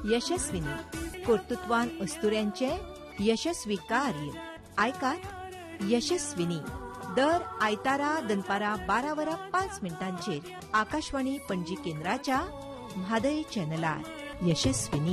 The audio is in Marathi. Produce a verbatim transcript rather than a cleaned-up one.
यशस्विनी कर्तृत्वान अस्तुऱ्यांचे यशस्वी कार्य आयकात यशस्विनी दर आयतारा दनपारा बारा वरां पाच मिनटांचेर आकाशवाणी पणजी केंद्राच्या म्हादय चॅनलार यशस्विनी.